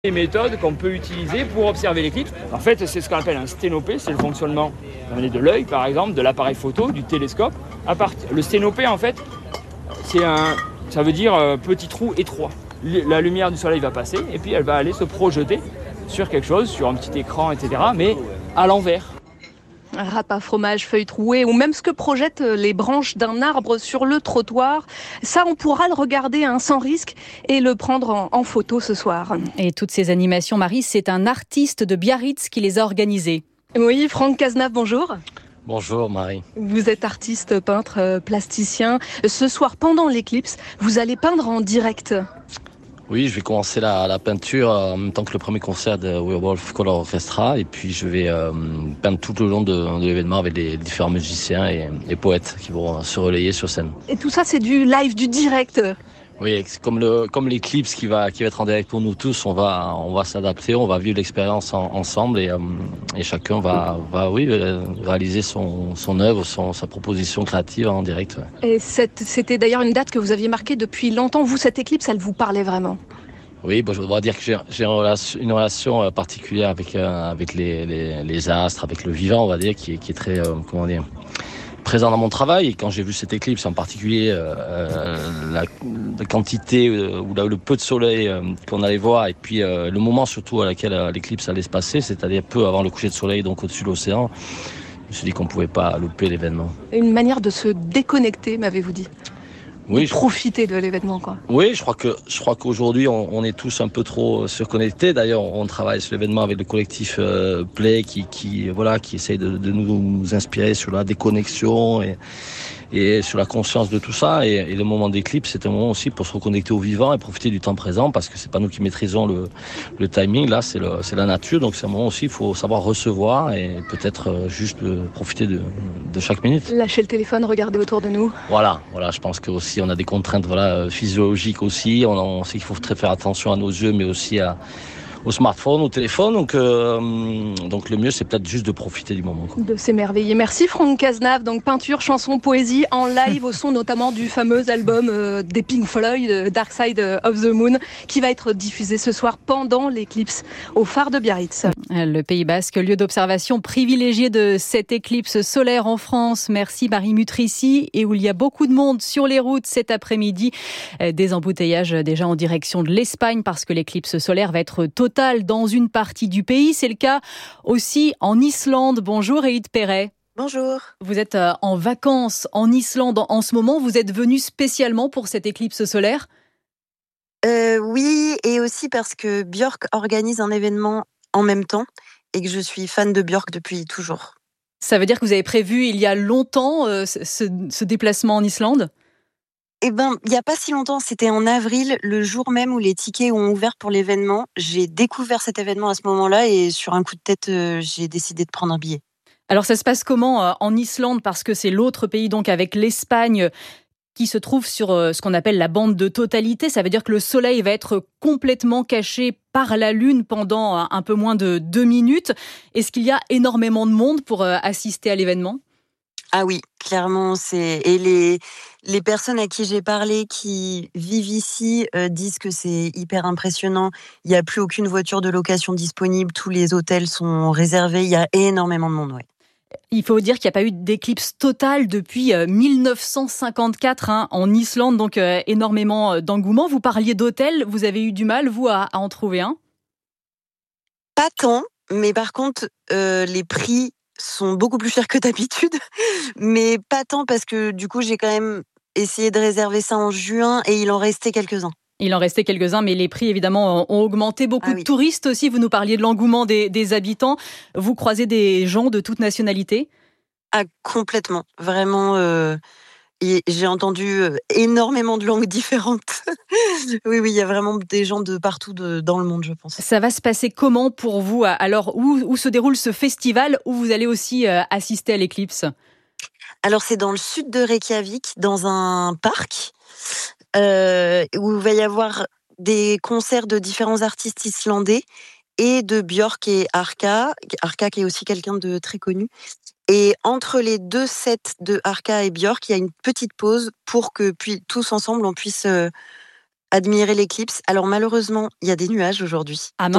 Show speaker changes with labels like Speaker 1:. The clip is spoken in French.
Speaker 1: Des méthodes qu'on peut utiliser pour observer l'éclipse. En fait, c'est ce qu'on appelle un sténopé, c'est le fonctionnement de l'œil, par exemple, de l'appareil photo, du télescope. Le sténopé, en fait, ça veut dire petit trou étroit. La lumière du soleil va passer et puis elle va aller se projeter sur quelque chose, sur un petit écran, etc., mais à l'envers.
Speaker 2: Râpe à fromage, feuilles trouées ou même ce que projettent les branches d'un arbre sur le trottoir. Ça, on pourra le regarder sans risque et le prendre en photo ce soir.
Speaker 3: Et toutes ces animations, Marie, c'est un artiste de Biarritz qui les a organisées.
Speaker 2: Oui, Franck Cazenave, bonjour.
Speaker 4: Bonjour Marie.
Speaker 2: Vous êtes artiste, peintre, plasticien. Ce soir, pendant l'éclipse, vous allez peindre en direct.
Speaker 4: Oui, je vais commencer la peinture en même temps que le premier concert de Werewolf Color Orchestra et puis je vais peindre tout le long de l'événement avec les différents musiciens et poètes qui vont se relayer sur scène.
Speaker 2: Et tout ça, c'est du live, du direct.
Speaker 4: Oui, c'est comme l'éclipse qui va être en direct pour nous tous, on va s'adapter, on va vivre l'expérience ensemble et chacun va réaliser son œuvre, sa proposition créative en direct. Ouais.
Speaker 2: Et c'était d'ailleurs une date que vous aviez marquée depuis longtemps. Vous, cette éclipse, elle vous parlait vraiment?
Speaker 4: Oui, je voudrais dire que j'ai une relation particulière avec les astres, avec le vivant, on va dire, qui est très, présent dans mon travail. Et quand j'ai vu cette éclipse, en particulier la quantité ou le peu de soleil qu'on allait voir, et puis le moment surtout à laquelle l'éclipse allait se passer, c'est-à-dire peu avant le coucher de soleil, donc au-dessus de l'océan, je me suis dit qu'on ne pouvait pas louper l'événement.
Speaker 2: Une manière de se déconnecter, m'avez-vous dit?
Speaker 4: Oui,
Speaker 2: profiter de l'événement, quoi.
Speaker 4: Oui, je crois qu'aujourd'hui on est tous un peu trop surconnectés. D'ailleurs, on travaille sur l'événement avec le collectif Play qui essaye de nous inspirer sur la déconnexion et sur la conscience de tout ça. Et le moment d'éclipse, c'est un moment aussi pour se reconnecter au vivant et profiter du temps présent, parce que c'est pas nous qui maîtrisons le timing. Là, c'est la nature, donc c'est un moment aussi, il faut savoir recevoir et peut-être juste profiter de chaque minute.
Speaker 2: Lâcher le téléphone, regarder autour de nous.
Speaker 4: Voilà. Je pense que aussi on a des contraintes physiologiques aussi. On sait qu'il faut très faire attention à nos yeux, mais aussi au smartphone, au téléphone. Donc le mieux, c'est peut-être juste de profiter du moment.
Speaker 2: De s'émerveiller. Merci Franck Cazenave. Donc peinture, chanson, poésie en live au son notamment du fameux album des Pink Floyd, Dark Side of the Moon, qui va être diffusé ce soir pendant l'éclipse au phare de Biarritz.
Speaker 3: Le Pays Basque, lieu d'observation privilégié de cette éclipse solaire en France. Merci Marie Mutrici, et où il y a beaucoup de monde sur les routes cet après-midi. Des embouteillages déjà en direction de l'Espagne parce que l'éclipse solaire va être totale dans une partie du pays. C'est le cas aussi en Islande. Bonjour Edith Perret.
Speaker 5: Bonjour.
Speaker 3: Vous êtes en vacances en Islande en ce moment. Vous êtes venu spécialement pour cette éclipse solaire?
Speaker 5: Oui, et aussi parce que Björk organise un événement en même temps et que je suis fan de Björk depuis toujours.
Speaker 3: Ça veut dire que vous avez prévu il y a longtemps ce déplacement en Islande?
Speaker 5: Il n'y a pas si longtemps, c'était en avril, le jour même où les tickets ont ouvert pour l'événement. J'ai découvert cet événement à ce moment-là et sur un coup de tête, j'ai décidé de prendre un billet.
Speaker 3: Alors ça se passe comment en Islande, parce que c'est l'autre pays donc avec l'Espagne qui se trouve sur ce qu'on appelle la bande de totalité. Ça veut dire que le soleil va être complètement caché par la lune pendant un peu moins de 2 minutes. Est-ce qu'il y a énormément de monde pour assister à l'événement?
Speaker 5: Ah oui, clairement, et les personnes à qui j'ai parlé qui vivent ici disent que c'est hyper impressionnant. Il n'y a plus aucune voiture de location disponible, tous les hôtels sont réservés, il y a énormément de monde, ouais.
Speaker 3: Il faut dire qu'il n'y a pas eu d'éclipse totale depuis 1954 en Islande, donc énormément d'engouement. Vous parliez d'hôtels, vous avez eu du mal, vous, à en trouver un?
Speaker 5: Pas tant, mais par contre, les prix sont beaucoup plus chers que d'habitude, mais pas tant parce que du coup, j'ai quand même essayé de réserver ça en juin et il en restait quelques-uns.
Speaker 3: Il en restait quelques-uns, mais les prix, évidemment, ont augmenté. Beaucoup de touristes aussi. Vous nous parliez de l'engouement des habitants. Vous croisez des gens de toute nationalité?
Speaker 5: Ah, complètement. Vraiment, et j'ai entendu énormément de langues différentes. Oui, il y a vraiment des gens de partout dans le monde, je pense.
Speaker 3: Ça va se passer comment pour vous? Alors, où se déroule ce festival, où vous allez aussi assister à l'éclipse?
Speaker 5: Alors, c'est dans le sud de Reykjavik, dans un parc, où il va y avoir des concerts de différents artistes islandais et de Björk et Arka qui est aussi quelqu'un de très connu. Et entre les deux sets de Arka et Björk, il y a une petite pause pour que puis tous ensemble on puisse admirer l'éclipse. Alors malheureusement, il y a des nuages aujourd'hui.
Speaker 3: Ah mince.